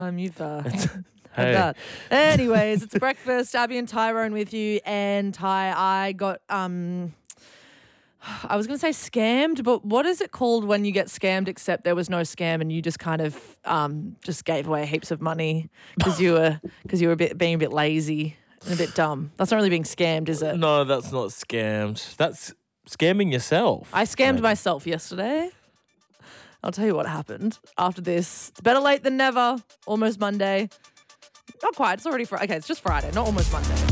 You've heard Hey. that. Anyways, it's breakfast. Abby and Tyrone with you. And Ty, I got I was going to say scammed, but what is it called when you get scammed except there was no scam and you just kind of just gave away heaps of money because you were being a bit lazy and a bit dumb? That's not really being scammed, is it? No, that's not scammed. That's scamming yourself. I scammed myself yesterday. I'll tell you what happened after this. It's better late than never. Almost Monday. Not quite. It's already Friday. Okay, it's just Friday, not almost Monday.